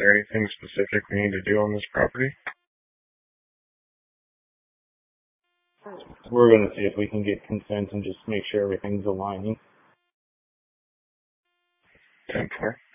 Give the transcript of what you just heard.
there anything specific we need to do on this property? We're going to see if we can get consent and just make sure everything's aligning. 10-4.